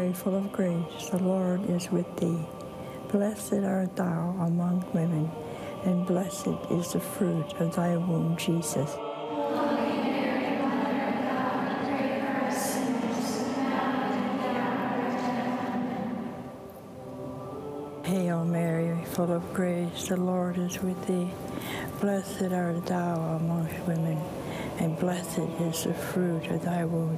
Mary, full of grace, the Lord is with thee. Blessed art thou among women, and blessed is the fruit of thy womb, Jesus. Hail Mary, full of grace, the Lord is with thee. Blessed art thou amongst women, and blessed is the fruit of thy womb,